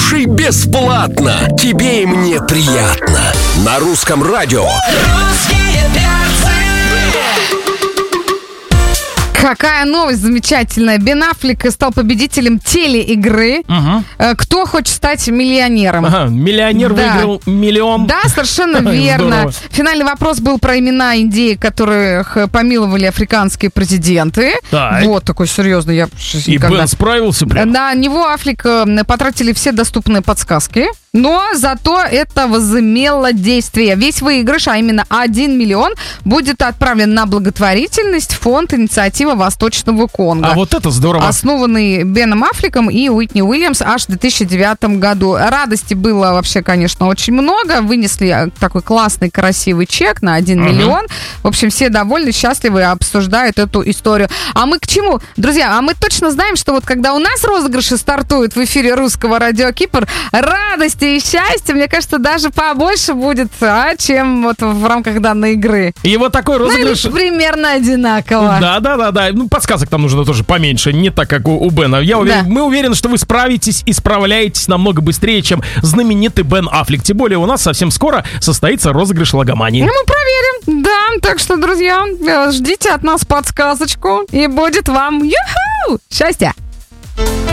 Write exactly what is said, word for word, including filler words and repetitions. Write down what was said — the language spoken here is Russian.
Слушай бесплатно. Тебе и мне приятно. На русском радио. Русские перцы. Какая новость замечательная. Бен Аффлек стал победителем телеигры Угу. «Кто хочет стать миллионером?». Ага, миллионер Да. выиграл миллион. Да, совершенно верно. Здорово. Финальный вопрос был про имена индеек, которых помиловали африканские президенты. Так. Вот такой серьезный. Я И никогда... Бен справился прям. На него Аффлек э, потратили все доступные подсказки, но зато это возымело действие. Весь выигрыш, а именно один миллион, будет отправлен на благотворительность в фонд «Инициатива Восточного Конго», А вот это здорово. основанный Беном Аффлеком и Уитни Уильямс аж в две тысячи девятом году. Радости было вообще, конечно, очень много. Вынесли такой классный, красивый чек на один миллион. В общем, все довольны, счастливы, обсуждают эту историю. А мы к чему? Друзья, а мы точно знаем, что вот когда у нас розыгрыши стартуют в эфире русского радио Кипр, радости и счастья, мне кажется, даже побольше будет, а, чем вот в рамках данной игры. И вот такой Ну, или розыгрыш... примерно одинаково. Да, да, да, да. Ну, подсказок там нужно тоже поменьше, не так, как у, у Бена. Я уверен, Да. Мы уверены, что вы справитесь и справляетесь намного быстрее, чем знаменитый Бен Аффлек. Тем более у нас совсем скоро состоится розыгрыш логомании. Ну, мы проверим. Да, так что, друзья, э, ждите от нас подсказочку, и будет вам юху! Счастья!